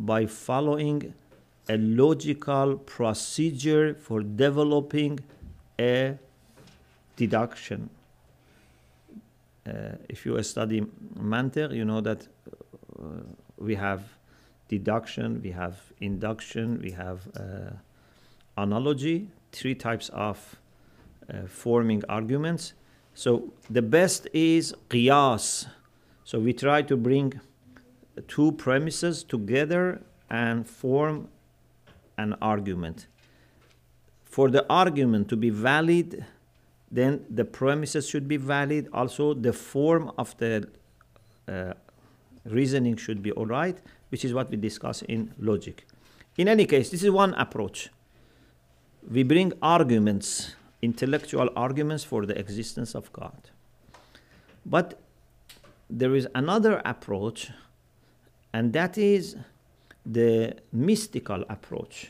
by following a logical procedure for developing a deduction. If you study mantiq, you know that we have deduction, we have induction, we have analogy, three types of forming arguments. So the best is qiyas. So we try to bring two premises together and form an argument. For the argument to be valid, then the premises should be valid. Also, the form of the reasoning should be all right, which is what we discuss in logic. In any case, this is one approach. We bring arguments, intellectual arguments for the existence of God. But there is another approach, and that is the mystical approach.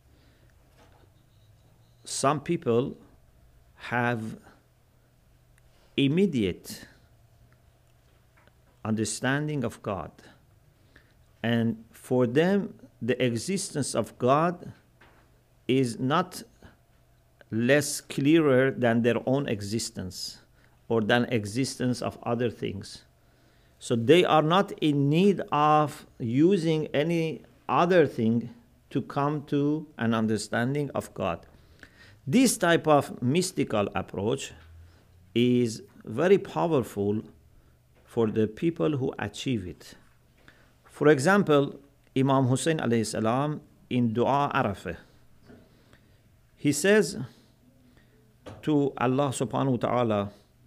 Some people have immediate understanding of God, and for them the existence of God is not less clearer than their own existence or than existence of other things. So they are not in need of using any other thing to come to an understanding of God. This type of mystical approach is very powerful for the people who achieve it. For example, Imam Hussein alayhi salam in Dua Arafah, he says to Allah subhanahu wa ta'ala,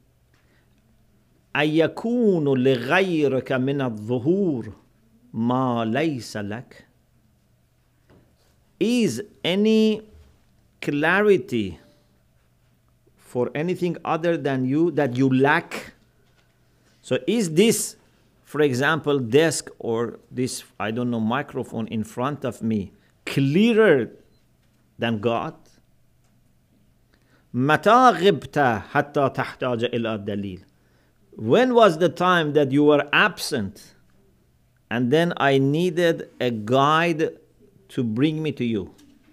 أَيَّكُونُ لِغَيْرِكَ مِنَ الظُّهُورِ مَا لَيْسَ لَكَ. Is any clarity for anything other than you that you lack? So is this, for example, desk or this, I don't know, microphone in front of me clearer than God? مَتَى غِبْتَ حَتَّى تَحْتَاجَ إِلَى دَلِيلٍ. When was the time that you were absent and then I needed a guide to bring me to you?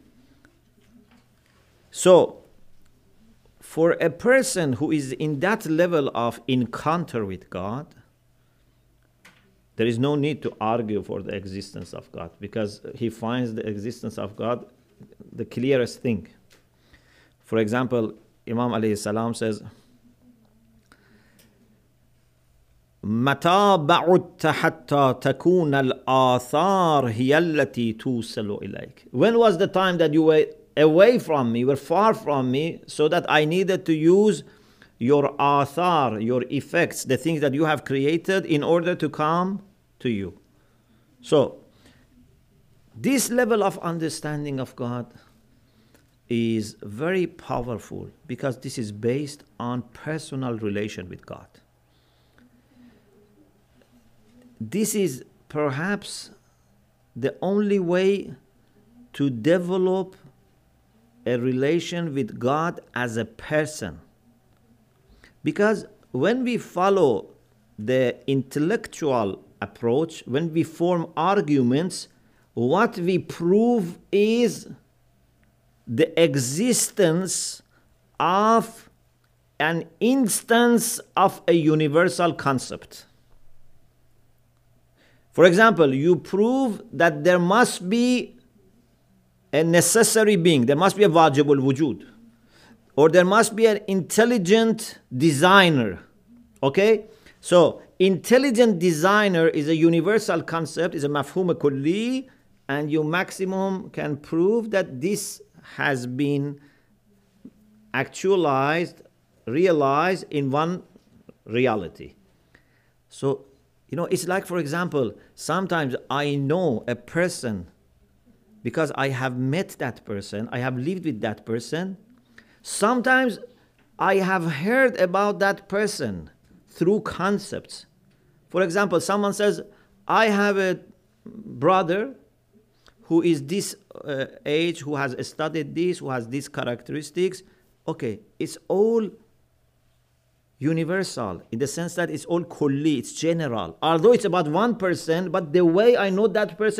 So, for a person who is in that level of encounter with God, there is no need to argue for the existence of God, because he finds the existence of God the clearest thing. For example, Imam alayhi salam says, متى بعدت حتى تكون الآثار هي التي توصل إليك. When was the time that you were away from me, were far from me, so that I needed to use your athar, your effects, the things that you have created in order to come to you? So, this level of understanding of God is very powerful because this is based on personal relation with God. This is perhaps the only way to develop a relation with God as a person. Because when we follow the intellectual approach, when we form arguments, what we prove is the existence of an instance of a universal concept. For example, you prove that there must be a necessary being, there must be a wajibul wujud, or there must be an intelligent designer. Okay? So, intelligent designer is a universal concept, is a mafhum kulli, and you maximum can prove that this has been actualized, realized in one reality. So, it's like, for example, sometimes I know a person because I have met that person, I have lived with that person. Sometimes I have heard about that person through concepts. For example, someone says, I have a brother who is this age, who has studied this, who has these characteristics. Okay, it's all universal in the sense that it's all kulli, it's general. Although it's about one person, but the way I know that person